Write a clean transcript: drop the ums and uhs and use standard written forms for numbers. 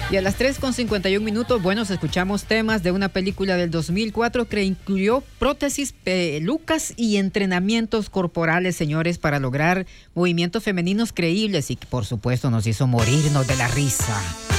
Y a las 3:51, bueno, escuchamos temas de una película del 2004 que incluyó prótesis, pelucas y entrenamientos corporales, señores, para lograr movimientos femeninos creíbles y que, por supuesto, nos hizo morirnos de la risa.